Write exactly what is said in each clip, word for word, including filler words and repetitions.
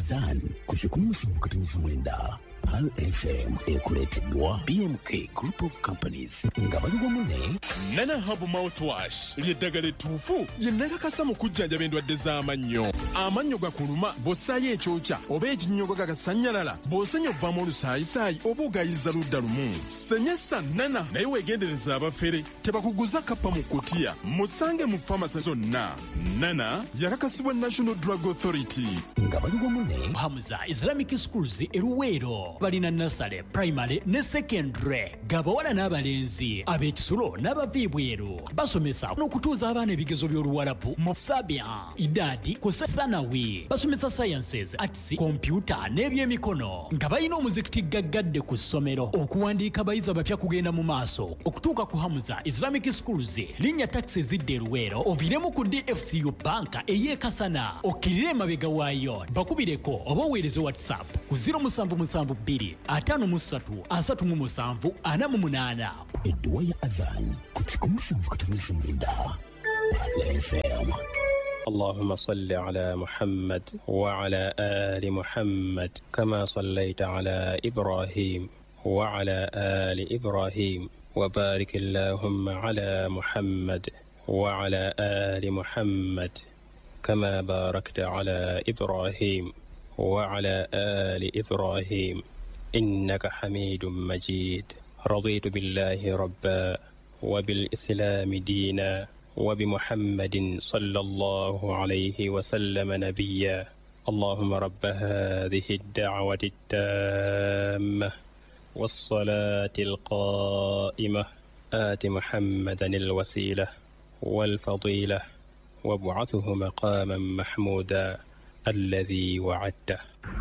Adhan kuchikunusa mkatinifu mwenda P A L F M ekuleteddwa B M K Group of Companies nga bali wamu Nana Hub Mouthwash ly'eddagala ettuufu lye nnakakasa mu kujjanjaba endwadde z'amannyo. Amannyo gakuluma bw'ossaayo ekyokya oba ekinnyogo gagasannyalala bw'osenya ovaamu olusaayisaayi oba ogayiza ludda lumu. Senyesa Nana naye weegendereza abafere tebakuguza kappa mu kkutiya. Musange mu famasi zonna. Nana yakakasibwa National Drug Authority. nga bali wamu ne Hamza Islamic Schools eruweero balina nasale primary ne secondary gabawala n'abalenzi ab'ekisulo n'abaviibweru basomesa n'okutuuza abaana ebigezo by'oluwalabu mu sabia idadi ku thanawi basomesa sciences arts computer n'ebyemikono nga balina omuzikiti gaggadde ku ssomero okuwandiika abayizi abapya kugenda mu maaso okutuuka ku Hamza Islamic Schools linnya taxi zidde eruweero oviremu ku D F C U banka ey'ekasana okkirire emabega waayo bakubireko oba oweereze WhatsApp ku zero seven seven two atano mu ssatu asatu mu musanvu ana mu munaana. edduwa ya Adhan kuchikunusa mkatinifu mwenda P A L F M. اللهم صل على محمد وعلى آل محمد كما صليت على إبراهيم وعلى آل إبراهيم وبارك اللهم على محمد وعلى آل محمد كما باركت على إبراهيم وعلى آل إبراهيم إنك حميد مجيد. رضيت بالله ربا وبالإسلام دينا وبمحمد صلى الله عليه وسلم نبيا. اللهم رب هذه الدعوة التامة والصلاة القائمة آت محمدا الوسيلة والفضيلة وابعثه مقاما محمودا الذي وعدته.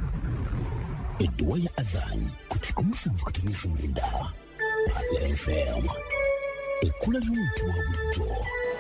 edduwa ya Adhan kuchikunusa mkatinifu mwenda P A L F M. Ekkula ly'omuntu wa bulijjo.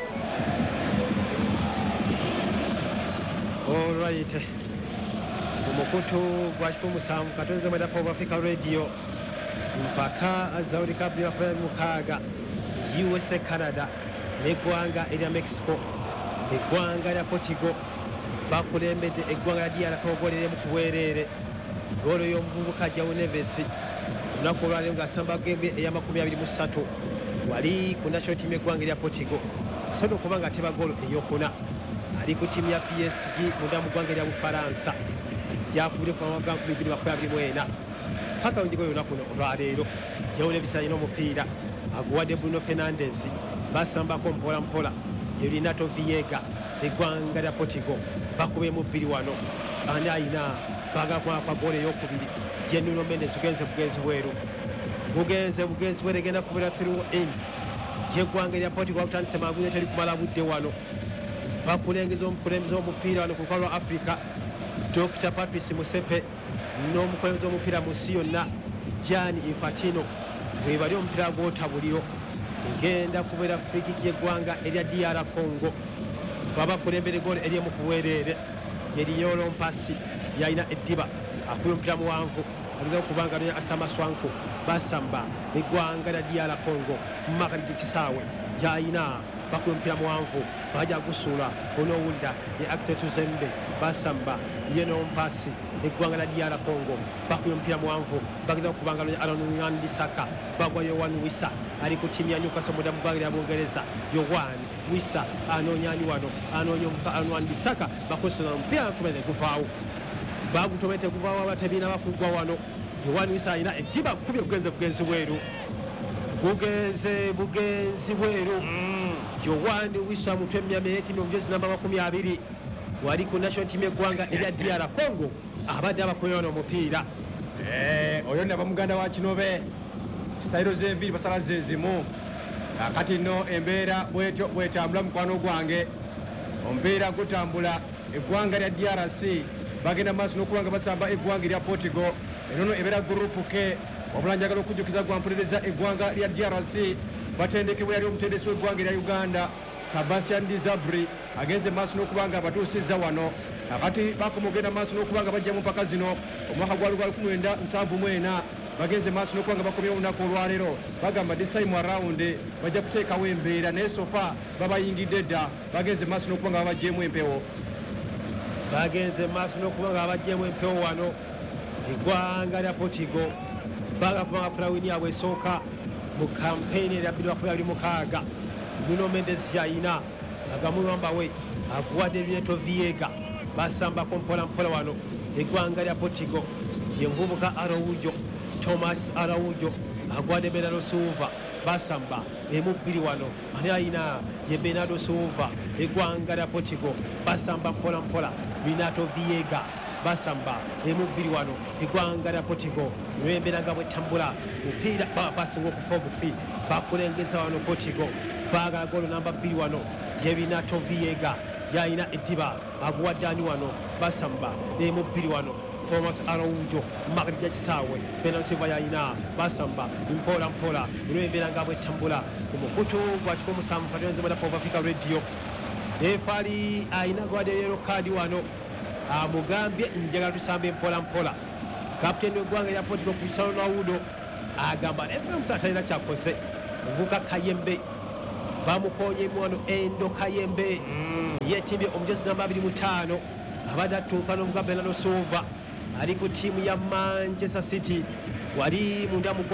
All right. Umukutu gwa kikumu musanvu katonze mwenda Pop Africa Radio. Impaka azauri kabli wakwela mukaaga U S A Canada n'eggwanga erya Mexico eggwanga erya Portugal bakulembedde eggwanga lya D R Congo liremu kuweerere golo y'omuvubuka João Neves lunaku olwaleero ng'asamba gembe eya makumi abiri mu ssatu wali ku national team eggwanga erya Portugal asobola okuba nga ateba golo eyokuna ali ku tiimu ya P S G munda mu ggwanga erya Bufaransa gyakubire kuva mu mwaka nkumi bbiri makumi abiri mu ena paka onjigo lunaku olwaleero João Neves alina omupiira aguwadde Bruno Fernandes basambako mpola mpola ye Renato Viega eggwanga lya Portugal bakube mu bbiri wano ani ayina baga kwa kwa gole eyokubiri ye Nuno Mendes ugenze bugenzi bweru bugenze bugenzi bwere genda kubira through in ye ggwanga lya Portugal kutandise magunya teri kumala budde wano bakulengeza omukulembeze omupiira wano ku kalwa Africa Doctor Patrice Musepe n'omukulembeze omupiira musi yonna Gianni Infantino bwe bali omupiira gw'otabuliro egenda kubera free kick y'eggwanga erya D R Congo baba kulembere gole eri mu kuweerere yerinyolo mpasi yalina eddiba akuye omupiira muwanvu ageza okubanga no Asama Swanko basamba eggwanga lya D R Congo mu makali g'ekisaawe yalina bakuye omupiira muwanvu baja gusula onowulira ye Acte Tuzembe basamba yeno mpasi eggwanga lya D R Congo bakuye omupiira muwanvu bageza okubanga no Aaron Bissaka bagwa Yohan Wissa ali ku tiimu ya Newcastle mu ggwanga lya Bungereza Yohan Wissa anoonyani wano anoonya omuvuka Aaron Bissaka bakozesa omupiira tumene guvaawo bagutomete guvaawo abatebiina bakugwa wano Yohan Wissa alina eddiba kubye bugenze bugenzi bweru bugenze bugenzi bweru Yohan Wissa mutwe emyameti mu mjezi namba makumi abiri wali ku national team eggwanga erya D R Congo abadde abakoye wano omupiira eh oyo ndaba muganda wa Kinobe style z'enviri basala zezimu kakati no embeera bwetyo bwetambula mukwano gwange omupiira gutambula eggwanga lya D R C bagenda maaso n'okubanga basamba eggwanga lya Portugal enono ebeera group ke wabula njagala okujjukiza gwampulereza eggwanga lya D R C batendekebwa yali omutendesi w'eggwanga lya Uganda Sebastian Dizabri agenze maaso n'okubanga abatuusizza wano akati bakomogenda maaso n'okubanga bajja mu mpaka zino omwaka gwa lukumi lwenda nsanvu mu ena bagenze maaso n'okubanga bakomye olunaku olwaleero bagamba this time around bajja kuteekawo embeera naye sofa babayingidde dda bagenze maaso n'okubanga babaggyemu empewo bagenze maaso n'okuba nga abajjemu empewo wano eggwanga lya Portugal baga kuba bafuna wini yaabwe esooka mu kampeyini erabbiri lwakuba yabiri mukaaga Nuno Mendes yayina agamuyambawe akuwadde Renato Viega basambako mpola mpola wano eggwanga lya Portugal yenvubuka Araujo Thomas Araujo agwadde Bernardo Silva basamba emubbiri wano ani ayina ye Bernardo Silva eggwanga lya Portugal basamba mpola mpola Renato Viega basamba emubbiri wano eggwanga lya Portugal lwembera nga bwetambula mupiira basinga okufa obufi bakulengeza wano Portugal baagala golo namba bbiri wano ye Renato Viega yayina eddiba aguwadde ani wano basamba emubbiri wano Thomas Araujo makati ja kisaawe Bernardo Silva yayina basamba mpola mpola lwembera nga bwetambula ku mukutu gwa kikumi musanvu katonze mwana Pova Africa Radio efali ayina gwadde yellow card wano amugambye njagala tusambe mpola mpola kapiteni w'eggwanga lya Portugal Cristiano Ronaldo agamba Ephraim Satalina kyakoze muvuka Kayembe bamukonye mwano Endo Kayembe yetimbye omujazi namba abiri mu ttaano abadde atuuka n'ovuga Bernardo Silva ali ku ttiimu ya Manchester City wali munda mu